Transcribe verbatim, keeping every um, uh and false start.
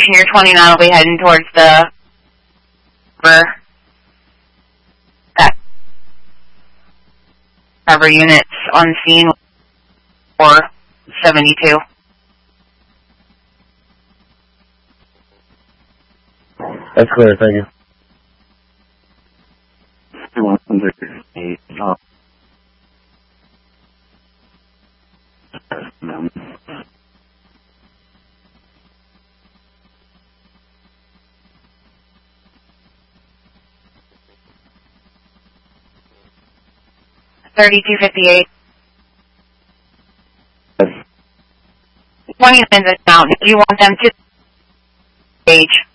Your twenty-nine will be heading towards the river. That cover units on scene or seventy-two. That's clear, thank you. one hundred eight. Oh. thirty-two fifty-eight. twenty-nine's out. Do you want them to stage?